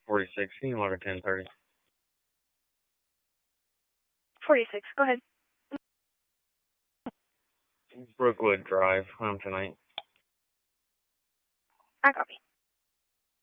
46. Can you log a 1030? 46. Go ahead. Brookwood Drive, home tonight. I copy.